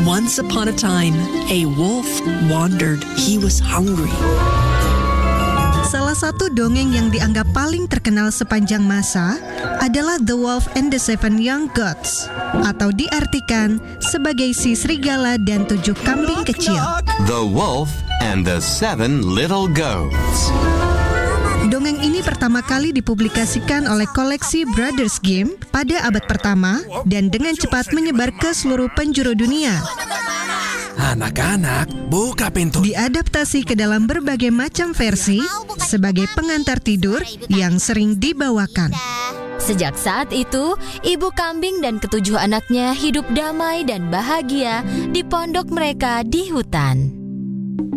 Once upon a time, a wolf wandered. He was hungry. Salah satu dongeng yang dianggap paling terkenal sepanjang masa adalah The Wolf and the Seven Young Goats, atau diartikan sebagai si serigala dan 7 kambing kecil. The Wolf and the Seven Little Goats. Dongeng ini pertama kali dipublikasikan oleh koleksi Brothers Grimm pada abad pertama dan dengan cepat menyebar ke seluruh penjuru dunia. Anak-anak, buka pintu. Diadaptasi ke dalam berbagai macam versi sebagai pengantar tidur yang sering dibawakan. Sejak saat itu, ibu kambing dan ke-7 anaknya hidup damai dan bahagia di pondok mereka di hutan.